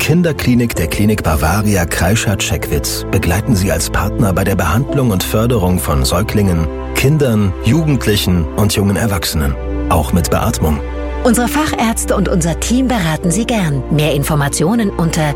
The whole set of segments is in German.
Kinderklinik der Klinik Bavaria Kreischer-Checkwitz begleiten Sie als Partner bei der Behandlung und Förderung von Säuglingen, Kindern, Jugendlichen und jungen Erwachsenen. Auch mit Beatmung. Unsere Fachärzte und unser Team beraten Sie gern. Mehr Informationen unter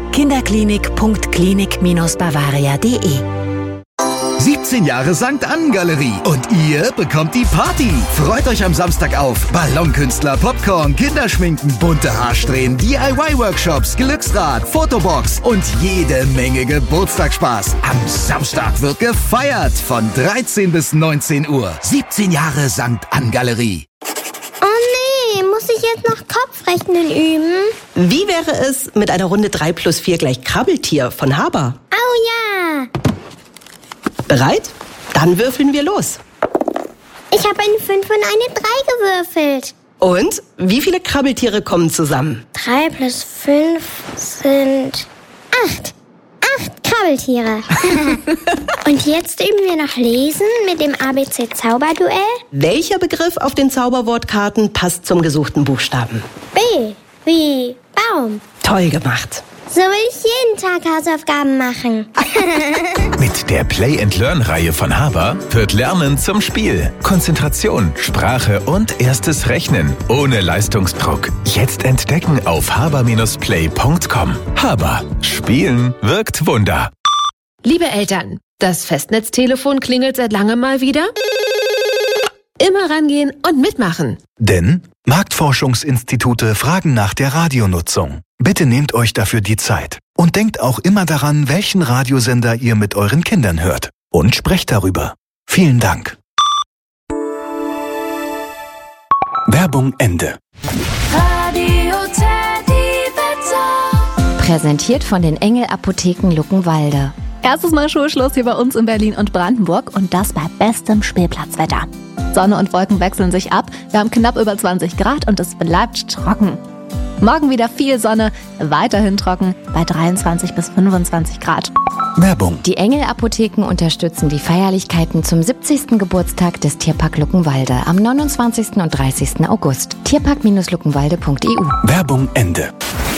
kinderklinik.klinik-bavaria.de. 17 Jahre St. Ann Galerie und ihr bekommt die Party. Freut euch am Samstag auf Ballonkünstler, Popcorn, Kinderschminken, bunte Haarsträhnen, DIY-Workshops, Glücksrad, Fotobox und jede Menge Geburtstagsspaß. Am Samstag wird gefeiert von 13 bis 19 Uhr. 17 Jahre St. Ann Galerie. Oh nee, muss ich jetzt noch Kopfrechnen üben? Wie wäre es mit einer Runde 3 plus 4 gleich Krabbeltier von Haber? Oh ja! Bereit? Dann würfeln wir los. Ich habe eine 5 und eine 3 gewürfelt. Und wie viele Krabbeltiere kommen zusammen? 3 plus 5 sind 8. 8 Krabbeltiere. Und jetzt üben wir noch Lesen mit dem ABC-Zauberduell. Welcher Begriff auf den Zauberwortkarten passt zum gesuchten Buchstaben? B wie Baum. Toll gemacht. So will ich jeden Tag Hausaufgaben machen. Mit der Play-and-Learn-Reihe von Haber wird Lernen zum Spiel. Konzentration, Sprache und erstes Rechnen ohne Leistungsdruck. Jetzt entdecken auf haber-play.com. Haber. Spielen wirkt Wunder. Liebe Eltern, das Festnetztelefon klingelt seit langem mal wieder. Immer rangehen und mitmachen. Denn Marktforschungsinstitute fragen nach der Radionutzung. Bitte nehmt euch dafür die Zeit. Und denkt auch immer daran, welchen Radiosender ihr mit euren Kindern hört. Und sprecht darüber. Vielen Dank. Werbung Ende. Radio Teddy Wetter. Präsentiert von den Engel Apotheken Luckenwalde. Erstes Mal Schulschluss hier bei uns in Berlin und Brandenburg und das bei bestem Spielplatzwetter. Sonne und Wolken wechseln sich ab, wir haben knapp über 20 Grad und es bleibt trocken. Morgen wieder viel Sonne, weiterhin trocken bei 23 bis 25 Grad. Werbung. Die Engel Apotheken unterstützen die Feierlichkeiten zum 70. Geburtstag des Tierpark Luckenwalde am 29. und 30. August. Tierpark-luckenwalde.eu. Werbung Ende.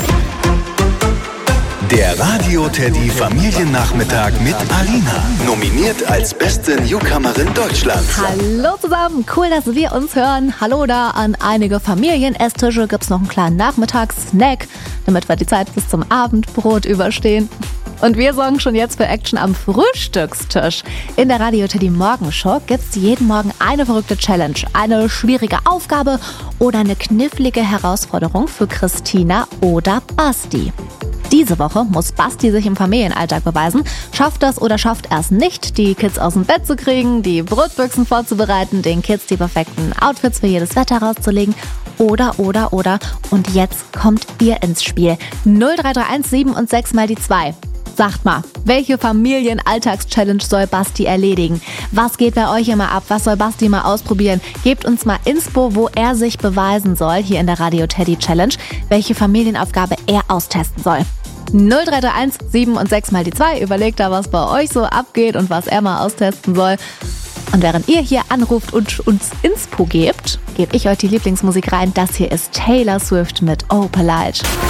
Der Radio Teddy Familiennachmittag mit Alina. Nominiert als beste Newcomerin Deutschlands. Hallo zusammen, cool, dass wir uns hören. Hallo da an einige Familienestische. Gibt's noch einen kleinen Nachmittagssnack, damit wir die Zeit bis zum Abendbrot überstehen. Und wir sorgen schon jetzt für Action am Frühstückstisch. In der Radio Teddy Morgenshow gibt's jeden Morgen eine verrückte Challenge, eine schwierige Aufgabe oder eine knifflige Herausforderung für Christina oder Basti. Diese Woche muss Basti sich im Familienalltag beweisen. Schafft das oder schafft er es nicht, die Kids aus dem Bett zu kriegen, die Brotbüchsen vorzubereiten, den Kids die perfekten Outfits für jedes Wetter rauszulegen oder. Und jetzt kommt ihr ins Spiel. 0331 7 und 6 mal die 2. Sagt mal, welche Familienalltagschallenge soll Basti erledigen? Was geht bei euch immer ab? Was soll Basti mal ausprobieren? Gebt uns mal Inspo, wo er sich beweisen soll, hier in der Radio Teddy Challenge, welche Familienaufgabe er austesten soll. 0331 7 und 6 mal die 2. Überlegt da, was bei euch so abgeht und was er mal austesten soll. Und während ihr hier anruft und uns Inspo gebt, gebe ich euch die Lieblingsmusik rein. Das hier ist Taylor Swift mit Oh Polite.